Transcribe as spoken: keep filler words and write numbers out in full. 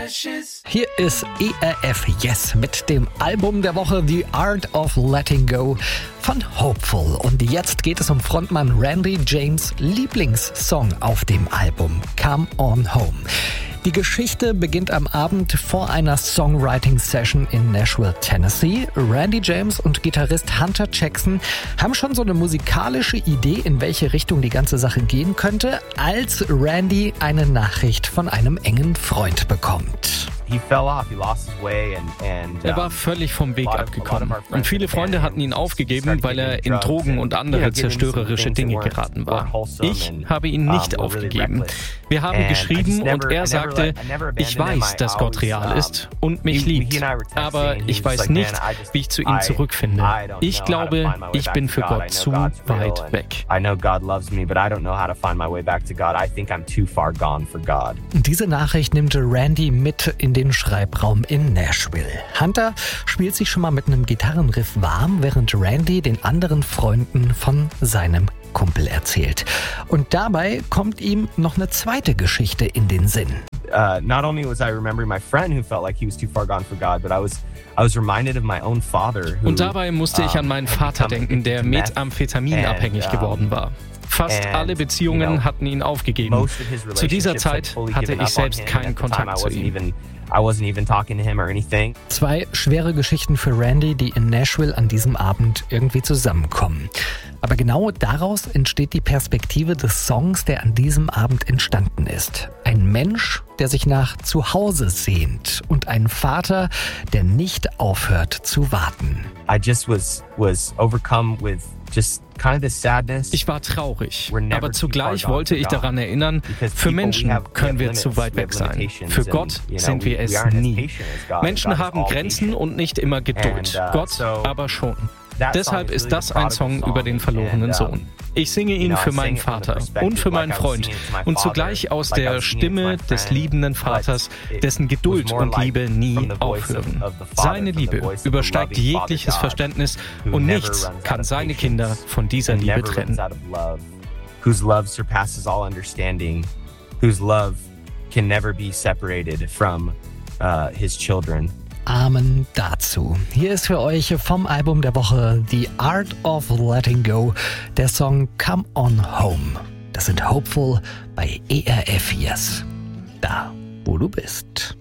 Ashes. Hier ist E R F Yes mit dem Album der Woche The Art of Letting Go von Hopeful. Und jetzt geht es um Frontmann Randy James' Lieblingssong auf dem Album Come On Home. Die Geschichte beginnt am Abend vor einer Songwriting-Session in Nashville, Tennessee. Randy James und Gitarrist Hunter Jackson haben schon so eine musikalische Idee, in welche Richtung die ganze Sache gehen könnte, als Randy eine Nachricht von einem engen Freund bekommt. Er war völlig vom Weg abgekommen und viele Freunde hatten ihn aufgegeben, weil er in Drogen und andere zerstörerische Dinge geraten war. Ich habe ihn nicht aufgegeben. Wir haben geschrieben und er sagte, ich weiß, dass Gott real ist und mich liebt, aber ich weiß nicht, wie ich zu ihm zurückfinde. Ich glaube, ich bin für Gott zu weit weg. Diese Nachricht nimmt Randy mit in den Schreibraum in Nashville. Hunter spielt sich schon mal mit einem Gitarrenriff warm, während Randy den anderen Freunden von seinem Kumpel erzählt. Und dabei kommt ihm noch eine zweite Geschichte in den Sinn. Uh, not only was I remembering my friend who felt like he was too far gone for God, but I was I was reminded of my own father. Who, Und dabei musste ich an meinen Vater denken, der methamphetaminabhängig geworden war. Fast alle Beziehungen hatten ihn aufgegeben. Zu dieser Zeit hatte ich selbst keinen Kontakt zu ihm. Zwei schwere Geschichten für Randy, die in Nashville an diesem Abend irgendwie zusammenkommen. Aber genau daraus entsteht die Perspektive des Songs, der an diesem Abend entstanden ist. Ein Mensch, der sich nach Zuhause sehnt und ein Vater, der nicht aufhört zu warten. I just was was overcome with just kind of the sadness. Ich war traurig, aber zugleich wollte ich daran erinnern, für Menschen können wir zu weit weg sein. Für Gott sind wir es nie. Menschen haben Grenzen und nicht immer Geduld. Gott aber schon. Deshalb ist das ein Song über den verlorenen Sohn. Ich singe ihn für meinen Vater und für meinen Freund und zugleich aus der Stimme des liebenden Vaters, dessen Geduld und Liebe nie aufhören. Seine Liebe übersteigt jegliches Verständnis und nichts kann seine Kinder von dieser Liebe trennen. Whose love surpasses all understanding, whose love can never be separated from uh, his children. Amen dazu. Hier ist für euch vom Album der Woche The Art of Letting Go der Song Come On Home. Das sind Hopeful bei E R F Yes. Da, wo du bist.